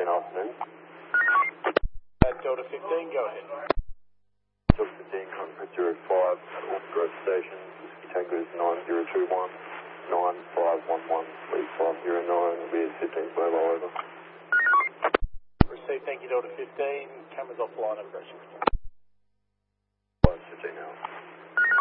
afternoon. Delta 15, go ahead. Delta 15, contact 05 at Auckland Road Station. Whiskey Tango is 9021 9511 please 509 with 15 mobile over. Received, thank you, Delta 15. Cameras offline, over. 15 now.